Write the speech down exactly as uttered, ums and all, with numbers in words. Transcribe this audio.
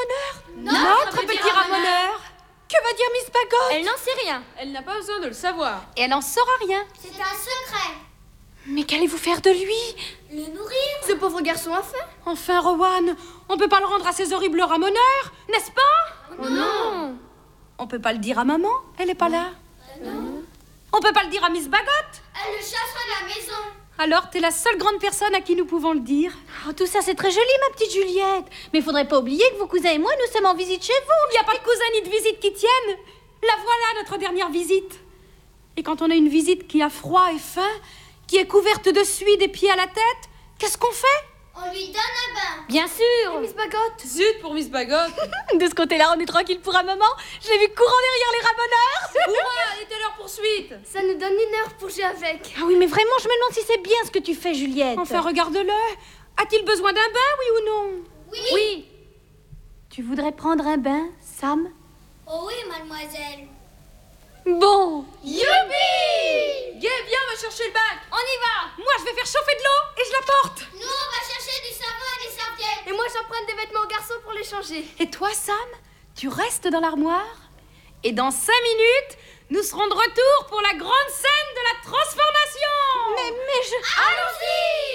ramoneur? Notre, Notre petit ramoneur. Que va dire Miss Bagot? Elle n'en sait rien. Elle n'a pas besoin de le savoir. Et elle n'en saura rien. C'est un secret. Mais qu'allez-vous faire de lui? Le nourrir. Ce pauvre garçon a faim. Enfin, Rowan, on peut pas le rendre à ces horribles ramoneurs, n'est-ce pas? Oh non. On peut pas le dire à maman, elle est pas là. Non. On peut pas le dire à Miss Bagot. Elle le chassera de la maison. Alors, t'es la seule grande personne à qui nous pouvons le dire. Oh, tout ça, c'est très joli, ma petite Juliette. Mais il faudrait pas oublier que vos cousins et moi, nous sommes en visite chez vous. Il n'y a pas de cousin ni de visite qui tienne. La voilà, notre dernière visite. Et quand on a une visite qui a froid et faim, qui est couverte de suie des pieds à la tête, qu'est-ce qu'on fait? On lui donne un bain. Bien sûr. Miss Bagot. Zut pour Miss Bagot. De ce côté-là, on est tranquille pour un moment. Je l'ai vu courant derrière les ramoneurs. Hurrah, il était leur poursuite. Ça nous donne une heure pour jouer avec. Ah oui, mais vraiment, je me demande si c'est bien ce que tu fais, Juliette. Enfin, regarde-le. A-t-il besoin d'un bain, oui ou non? Oui. Oui. Tu voudrais prendre un bain, Sam? Oh oui, mademoiselle. Bon. Youpi! Gay, viens, on va chercher le bac. On y va. Moi, je vais faire chauffer de l'eau et je la porte. Nous, on va chercher du savon et des serviettes. Et moi, j'emprunte des vêtements aux garçons pour les changer. Et toi, Sam, tu restes dans l'armoire. Et dans cinq minutes, nous serons de retour pour la grande scène de la transformation. Mais, mais je... Allons-y!